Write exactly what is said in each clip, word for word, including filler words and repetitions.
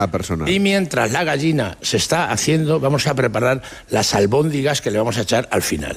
personal. Y mientras la gallina se está haciendo, vamos a preparar las albóndigas que le vamos a echar al final.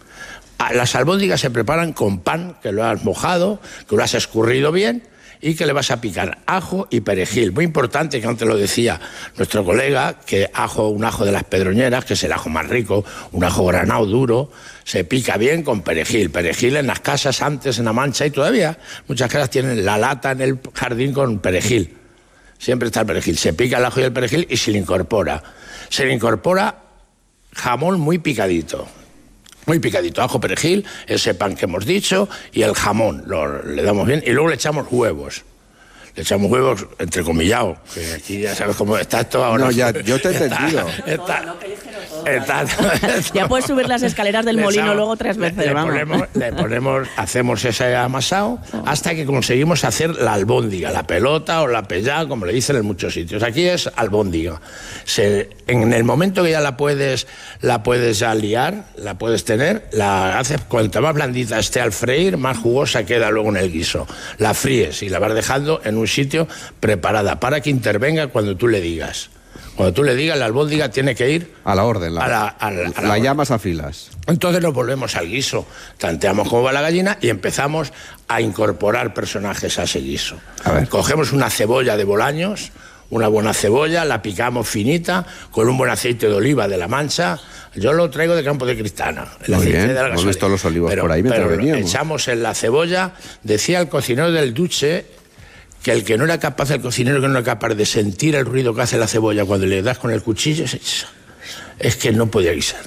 Las albóndigas se preparan con pan que lo has mojado, que lo has escurrido bien y que le vas a picar ajo y perejil. Muy importante, que antes lo decía nuestro colega, que ajo, un ajo de las Pedroñeras, que es el ajo más rico, un ajo granado duro, se pica bien con perejil. Perejil en las casas antes, en La Mancha, y todavía muchas casas tienen la lata en el jardín con perejil. Siempre está el perejil. Se pica el ajo y el perejil y se le incorpora. Se le incorpora jamón muy picadito. Muy picadito, ajo, perejil, ese pan que hemos dicho y el jamón, lo, le damos bien y luego le echamos huevos. Le echamos huevos entrecomillados, que aquí ya sabes cómo está esto ahora. No, ya, yo te he entendido. Está, está, está, ya puedes subir las escaleras del molino echamos, luego tres veces. Le, le, ponemos, le ponemos, hacemos ese amasado hasta que conseguimos hacer la albóndiga, la pelota o la pellá, como le dicen en muchos sitios. Aquí es albóndiga. Se, en el momento que ya la puedes, la puedes ya liar, la puedes tener, la haces, cuanto más blandita esté al freír, más jugosa queda luego en el guiso. La fríes y la vas dejando en un sitio preparada para que intervenga cuando tú le digas. Cuando tú le digas, la albóndiga tiene que ir a la orden, la, a la, a la, a la, la llamas a filas. Entonces nos volvemos al guiso, tanteamos cómo va la gallina y empezamos a incorporar personajes a ese guiso. A ver. Cogemos una cebolla de Bolaños, una buena cebolla, la picamos finita con un buen aceite de oliva de La Mancha. Yo lo traigo de Campo de Cristana. El Muy aceite bien, de la hemos visto los olivos pero, por ahí mientras pero veníamos. Echamos en la cebolla, decía el cocinero del Duce, que el que no era capaz, el cocinero que no era capaz de sentir el ruido que hace la cebolla cuando le das con el cuchillo, es que no podía guisar.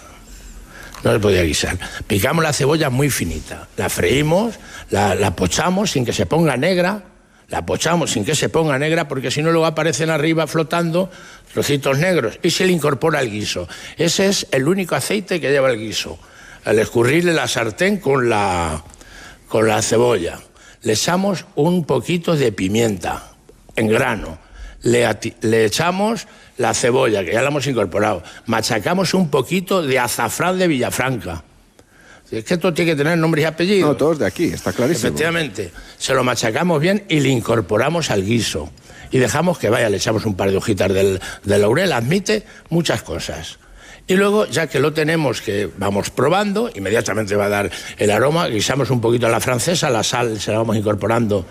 No se podía guisar. Picamos la cebolla muy finita, la freímos, la, la pochamos sin que se ponga negra, la pochamos sin que se ponga negra, porque si no luego aparecen arriba flotando trocitos negros y se le incorpora el guiso. Ese es el único aceite que lleva el guiso. Al escurrirle la sartén con la, con la cebolla. Le echamos un poquito de pimienta en grano, le, le echamos la cebolla, que ya la hemos incorporado, machacamos un poquito de azafrán de Villafranca. Es que esto tiene que tener nombre y apellido. No, todos de aquí, está clarísimo. Efectivamente, se lo machacamos bien y le incorporamos al guiso. Y dejamos que vaya, le echamos un par de hojitas del, del laurel, admite muchas cosas. Y luego, ya que lo tenemos, que vamos probando, inmediatamente va a dar el aroma, guisamos un poquito a la francesa, la sal se la vamos incorporando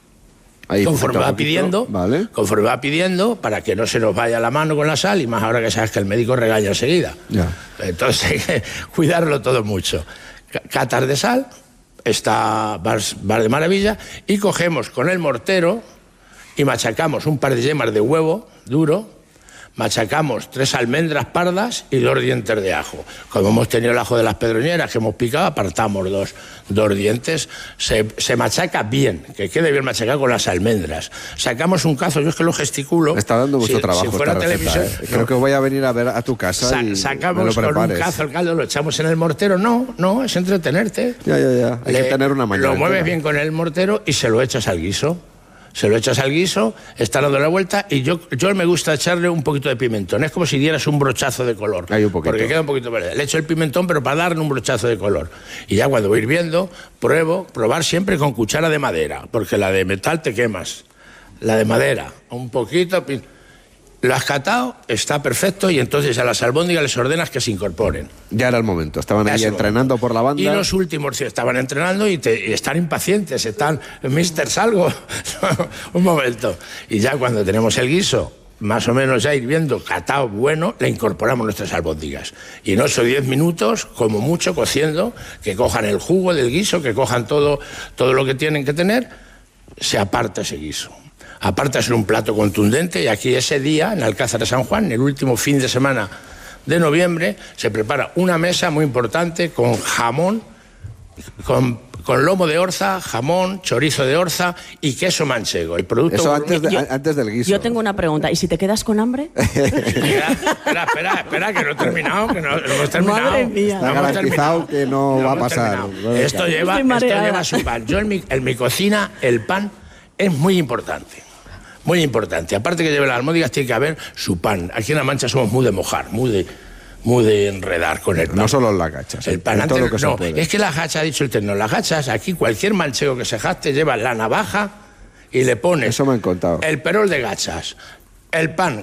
ahí, conforme va pidiendo, vale. conforme va pidiendo, para que no se nos vaya la mano con la sal, y más ahora que sabes que el médico regaña enseguida. Ya. Entonces hay que cuidarlo todo mucho. Catas de sal, está va de maravilla, y cogemos con el mortero y machacamos un par de yemas de huevo duro, machacamos tres almendras pardas y dos dientes de ajo. Como hemos tenido el ajo de las Pedroñeras que hemos picado, apartamos dos, dos dientes. Se, se machaca bien, que quede bien machacado con las almendras. Sacamos un cazo, yo es que lo gesticulo. Me está dando mucho si, trabajo si fuera esta televisión, receta, ¿eh? no. Creo que voy a venir a ver a tu casa Sa y sacamos me lo con un cazo el caldo, lo echamos en el mortero. No, no, es entretenerte. Ya, ya, ya. Hay Le, que tener una mañana. Lo mueves bien con el mortero y se lo echas al guiso. Se lo echas al guiso, está dando la vuelta y yo, yo me gusta echarle un poquito de pimentón. Es como si dieras un brochazo de color. Hay un poquito. Porque queda un poquito verde. Le echo el pimentón, pero para darle un brochazo de color. Y ya cuando voy hirviendo, pruebo, probar siempre con cuchara de madera, porque la de metal te quemas. La de madera, un poquito... Lo has catado, está perfecto, y entonces a las albóndigas les ordenas que se incorporen. Ya era el momento, estaban ahí entrenando por la banda. Y los últimos estaban entrenando y, te, y están impacientes, están, mister, salgo, un momento. Y ya cuando tenemos el guiso, más o menos ya hirviendo, catado, bueno, le incorporamos nuestras albóndigas. Y en ocho o diez minutos, como mucho, cociendo, que cojan el jugo del guiso, que cojan todo, todo lo que tienen que tener, se aparta ese guiso. Aparte de ser un plato contundente, y aquí ese día, en Alcázar de San Juan, el último fin de semana de noviembre, se prepara una mesa muy importante con jamón, con, con lomo de orza, jamón, chorizo de orza y queso manchego. El producto Eso antes, de, yo, antes del guiso. Yo tengo una pregunta, ¿y si te quedas con hambre? Espera, espera, espera, espera, que no he terminado, que no, no hemos terminado. Madre mía. Está no hemos garantizado terminado. que no, no va a pasar. Esto lleva, esto lleva su pan. Yo en mi, en mi cocina, el pan es muy importante. Muy importante. Aparte que lleve las almóndigas, tiene que haber su pan. Aquí en La Mancha somos muy de mojar, muy de, muy de enredar con el pan. No solo en las gachas. El pan, en antes, todo lo que no, se puede. es que las gachas, ha dicho el técnico, las gachas, aquí cualquier manchego que se jacte lleva la navaja y le pone Eso me han contado. el perol de gachas, el pan